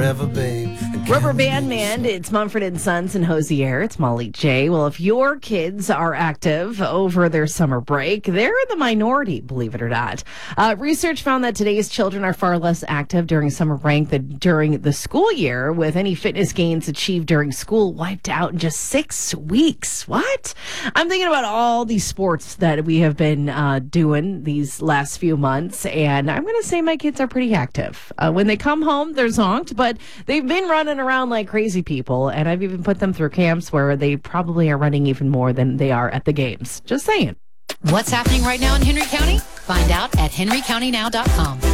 forever, babe. Rubber Band Man, it's Mumford & Sons and Hosier. It's Molly J. Well, if your kids are active over their summer break, they're in the minority, believe it or not. Research found that today's children are far less active during summer break than during the school year, with any fitness gains achieved during school wiped out in just 6 weeks. What? I'm thinking about all these sports that we have been doing these last few months, and I'm going to say my kids are pretty active. When they come home, they're zonked, but they've been running around like crazy people, and I've even put them through camps where they probably are running even more than they are at the games. Just saying. What's happening right now in Henry County? Find out at henrycountynow.com.